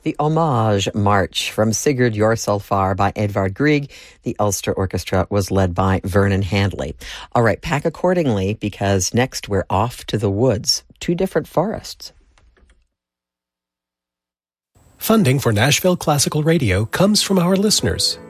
The Homage March from Sigurd Jorsalfar by Edvard Grieg. The Ulster Orchestra was led by Vernon Handley. All right, pack accordingly because next we're off to the woods. 2 different forests. Funding for Nashville Classical Radio comes from our listeners